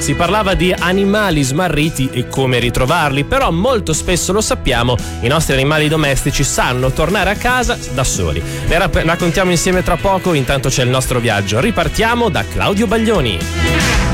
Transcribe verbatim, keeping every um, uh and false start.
Si parlava di animali smarriti e come ritrovarli, però molto spesso, lo sappiamo, i nostri animali domestici sanno tornare a casa da soli. Le rap- raccontiamo insieme tra poco, intanto c'è il nostro viaggio. Ripartiamo da Claudio Baglioni.